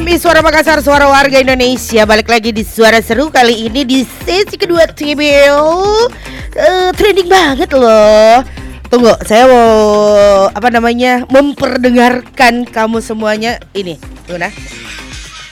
KMI Suara Makassar, suara warga Indonesia. Balik lagi di Suara Seru, kali ini di sesi kedua TBL. Trending banget loh. Tunggu, saya mau memperdengarkan kamu semuanya ini. Tunggu nah.